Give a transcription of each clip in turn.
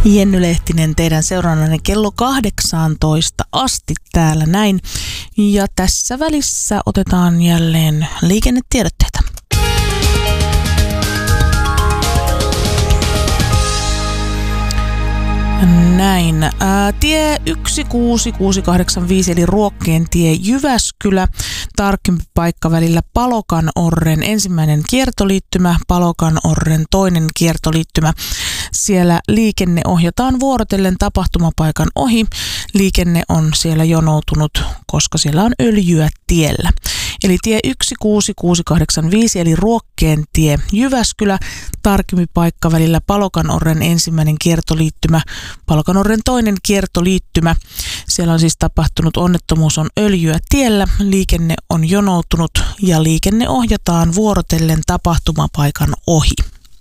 Jenny Lehtinen teidän seurannanne kello 18 asti täällä näin. Ja tässä välissä otetaan jälleen liikennetiedotteita. Näin. Tie 16685 eli Ruokkeen tie Jyväskylä. Tarkempi paikka välillä Palokanorren ensimmäinen kiertoliittymä, Palokanorren toinen kiertoliittymä. Siellä liikenne ohjataan vuorotellen tapahtumapaikan ohi. Liikenne on siellä jonoutunut, koska siellä on öljyä tiellä. Eli tie 16685 eli Ruokkeen tie Jyväskylä. Tarkempi paikka välillä Palokanorren ensimmäinen kiertoliittymä, Palokanorren toinen kiertoliittymä. Siellä on siis tapahtunut onnettomuus, on öljyä tiellä, liikenne on jonoutunut ja liikenne ohjataan vuorotellen tapahtumapaikan ohi.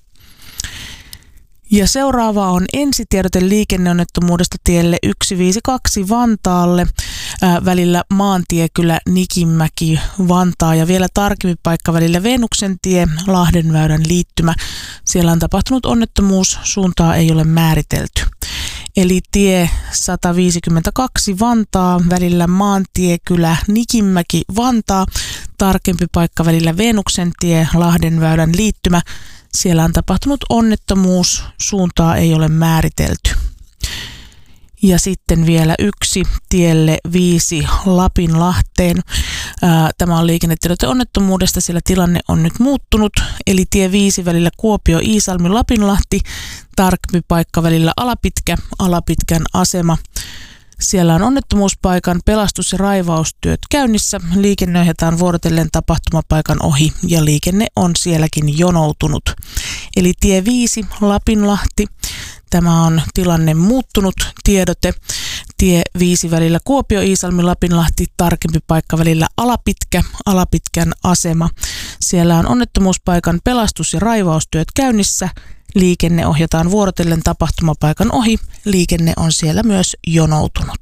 Ja seuraava on ensitiedote liikenneonnettomuudesta tielle 152 Vantaalle välillä Maantiekylä Nikinmäki Vantaa ja vielä tarkempi paikka välillä Venuksen tie Lahdenväylän liittymä. Siellä on tapahtunut onnettomuus, suuntaa ei ole määritelty. Eli tie 152 Vantaa välillä Maantiekylä Nikinmäki Vantaa, tarkempi paikka välillä Venuksen tie Lahdenväylän liittymä. Siellä on tapahtunut onnettomuus, suuntaa ei ole määritelty. Ja sitten vielä yksi tielle 5 Lapinlahteen. Tämä on liikennetiedote onnettomuudesta, sillä tilanne on nyt muuttunut. Eli tie 5 välillä Kuopio-Iisalmi-Lapinlahti, tarkempi paikka välillä Alapitkä, Alapitkän asema. Siellä on onnettomuuspaikan pelastus- ja raivaustyöt käynnissä. Liikenne ohjataan vuorotellen tapahtumapaikan ohi ja liikenne on sielläkin jonoutunut. Eli tie 5 Lapinlahti. Tämä on tilanne muuttunut tiedote. Tie 5 välillä Kuopio-Iisalmi-Lapinlahti, tarkempi paikka välillä Alapitkä, Alapitkän asema. Siellä on onnettomuuspaikan pelastus- ja raivaustyöt käynnissä. Liikenne ohjataan vuorotellen tapahtumapaikan ohi. Liikenne on siellä myös jonoutunut.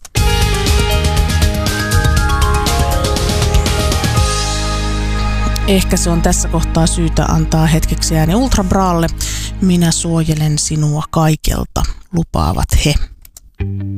Ehkä se on tässä kohtaa syytä antaa hetkeksi ääni Ultra Bralle. Minä suojelen sinua kaikelta, lupaavat he.